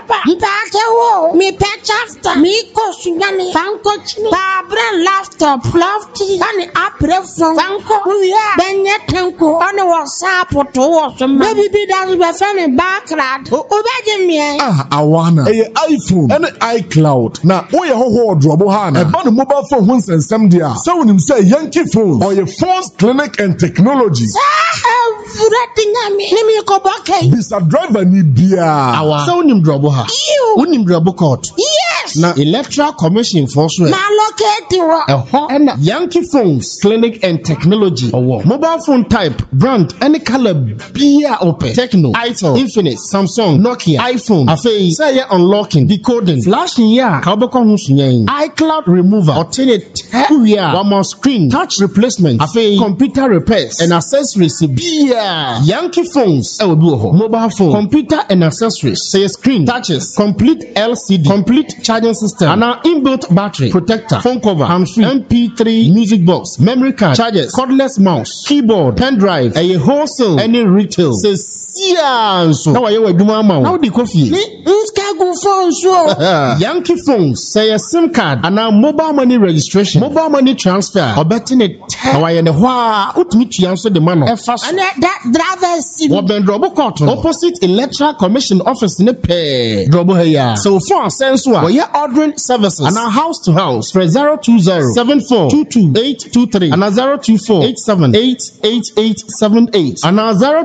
Baba. Mpakewo. Me pechasta. Me kosunyani. Banko chini. Babra laptop. Lofty. Bani aprefo. Banko. Uya. Benye tenko. Bani WhatsApp to wasum. Baby be that's befani backrad. Ubeje me. Awana. iPhone. And iCloud. Na oye ho drobo hana. Eba no mobile phone hun sensem dia. So unim say Yankee phone. Or your phone's clinic and technology. Bisa driver ni bia. So unim drobo ha. Unim drobo court. Yes. Na Electoral Commission for sure. Na locate wo. And Yankee phones, clinic and technology. Mobile phone type, brand, any color bia open. Techno, itel, Infinix, Samsung, Nokia, iPhone. Afei, say unlocking, decoding, flashing ya. Kaboko hunsunyen. iCloud remover, alternate one more screen, touch replacement. Afei, computer repairs and accessories bia. Yankee phones, mobile phone, computer and accessories. Say screen, touches, complete LCD, complete charging system, and our inbuilt battery, protector, phone cover, hands-free, MP3, music box, memory card, chargers, cordless mouse, keyboard, pen drive, a wholesale, any retail. Says so now you do mama. Now the coffee. Yankee phones say a SIM card and now mobile money registration, mobile money transfer, or betting it. Now I and the answer the man. And that driver sim. What ben Drobo Court opposite Electoral Commission office in a pay Drobo here. So for sense we are ordering services and our house to house for 020-7422-823 and 024-87-88878 and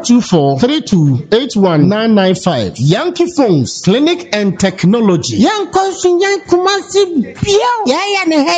024-32-81995. Yankee phones, clinic and technology. Yanko Kumasi Bio. Yeah,